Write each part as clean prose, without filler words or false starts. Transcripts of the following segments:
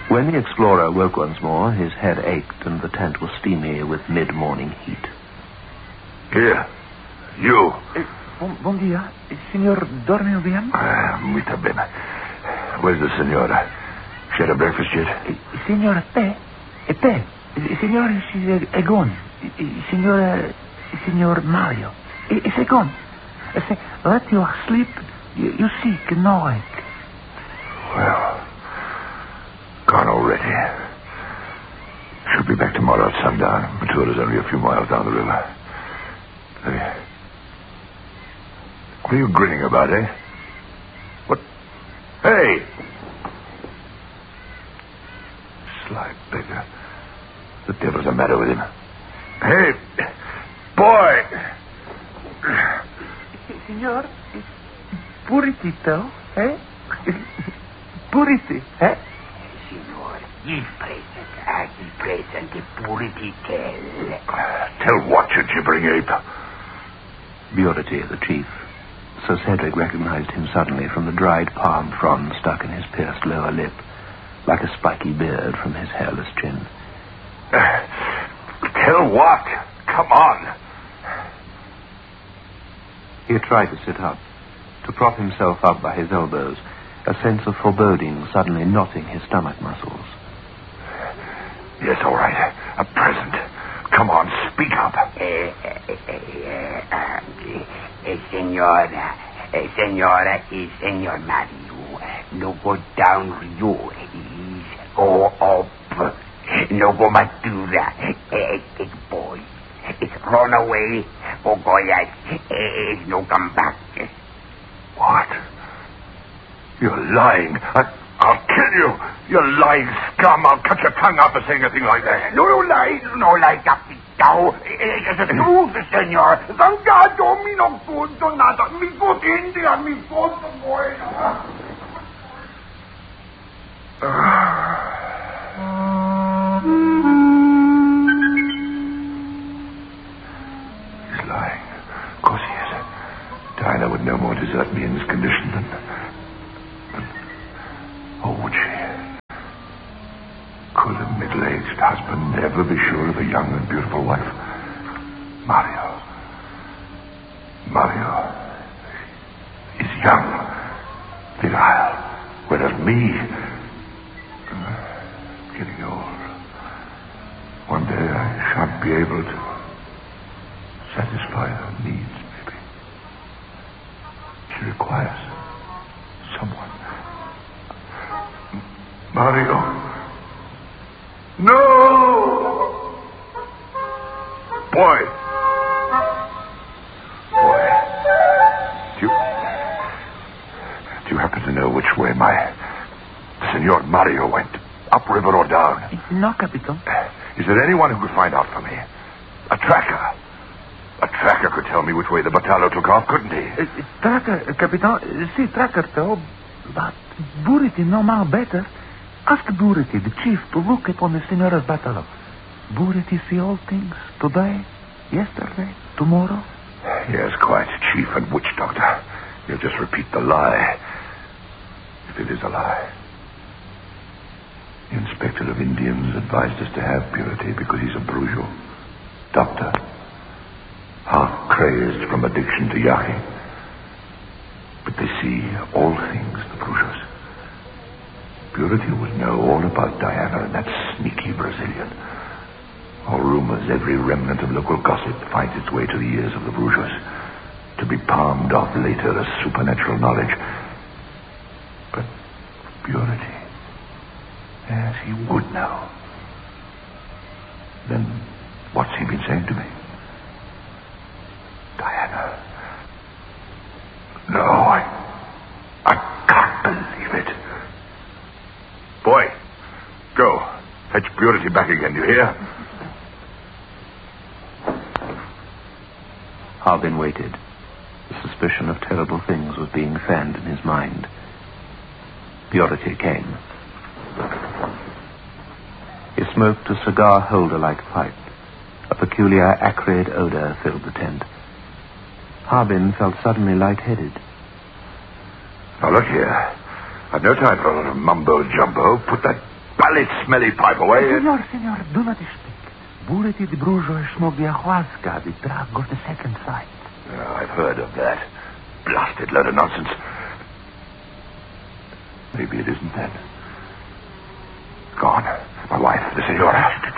When the explorer woke once more, his head ached and the tent was steamy with mid-morning heat. Here, you. Buon dia. Signor dorme bien? Muito bene. Where's the senora? She had a breakfast yet? Signora Pe. Signora, she's gone. Signor Mario. Is gone. Let you sleep. You sick, no like. Well, gone already. Should be back tomorrow at sundown. Matura's only a few miles down the river. What are you grinning about, eh? What? Hey! Sly beggar. The devil's the matter with him? Hey! Boy! Signor, puritito, eh? Purity, eh? Signor, il present purity tell. Tell what, you gibbering ape? Purity, the chief. Sir Cedric recognized him suddenly from the dried palm frond stuck in his pierced lower lip, like a spiky beard from his hairless chin. Tell what? Come on. He tried to sit up, to prop himself up by his elbows, a sense of foreboding suddenly knotting his stomach muscles. Yes, all right. A present. Come on, speak up. Senor Mario, no go down Rio, is go up. No go Matura, boy. It's run away, Goyas, no come back. What? You're lying. I'll kill you. You lying scum. I'll cut your tongue out for saying a thing like that. No lie, capitao. It's the truth, senor. Thank God, mi no punto nada. Mi good India, mi good boy. He's lying. Of course he is. Diana would no more desert me in this condition than... Oh, would she? Could a middle-aged husband ever be sure of a young and beautiful wife? Mario is young, virile, whereas me, getting old. One day I shan't be able to satisfy her needs, maybe. She requires someone. Mario. No! Boy. Do you happen to know which way my Senor Mario went? Upriver or down? No, Capitan. Is there anyone who could find out for me? A tracker. A tracker could tell me which way the Battalo took off, couldn't he? Tracker, Capitan. Si, tracker, though. But Buriti no more better. Ask Buriti, the chief, to look upon the Senora's Battalo. Buriti see all things. Today, yesterday, tomorrow. Yes, quite, chief and witch doctor. You'll just repeat the lie. If it is a lie. The inspector of Indians advised us to have Purity because he's a brujo. Doctor. Half crazed from addiction to yaki. But they see all things, the brujos. Purity would know all about Diana and that sneaky Brazilian. All rumors, every remnant of local gossip finds its way to the ears of the brujos, to be palmed off later as supernatural knowledge. But Purity, yes, he would know. Then what's he been saying to me? Diana. No, I can't believe it. Boy, go. Fetch Purity back again, you hear? Harbin waited. The suspicion of terrible things was being fanned in his mind. Purity came. He smoked a cigar-holder-like pipe. A peculiar acrid odor filled the tent. Harbin felt suddenly lightheaded. Now, look here. I've no time for a lot of mumbo-jumbo. Put that pallid, smelly pipe away. Senor, do not speak. Bureti de Brujo smoke the ayahuasca, the drug of the second sight. I've heard of that. Blasted load of nonsense. Maybe it isn't then. Gone. My wife, the senora.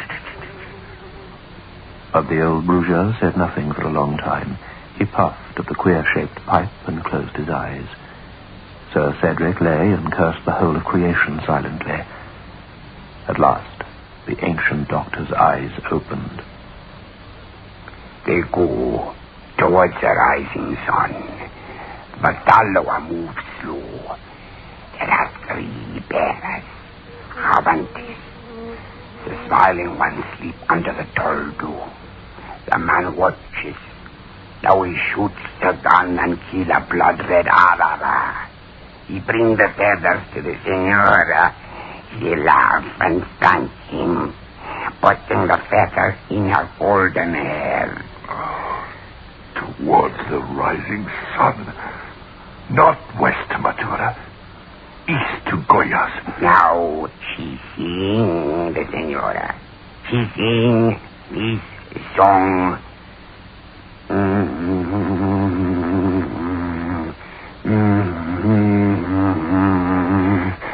But the old Brujo said nothing for a long time. He puffed at the queer-shaped pipe and closed his eyes. Sir Cedric lay and cursed the whole of creation silently. At last, the ancient doctor's eyes opened. They go towards the rising sun. Vataloa moves slow. There are 3 bearers. Havantes. The smiling ones sleep under the toldo. The man watches. Now he shoots the gun and kills a blood-red Arara. He brings the feathers to the senora. She laughs and thanks him, putting the feathers in her golden hair. Towards the rising sun. Northwest to Matura. East to Goyas. Now she sings, the senora. She sings this song.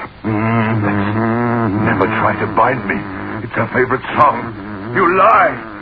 Never try to bind me. It's her favorite song. You lie.